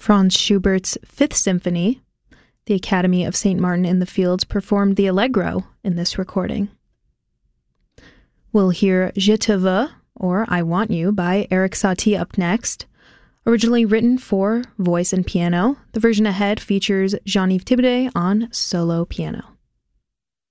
Franz Schubert's Fifth Symphony. The Academy of St. Martin in the Fields performed the Allegro in this recording. We'll hear Je te veux, or I Want You, by Erik Satie up next. Originally written for voice and piano, the version ahead features Jean-Yves Thibaudet on solo piano.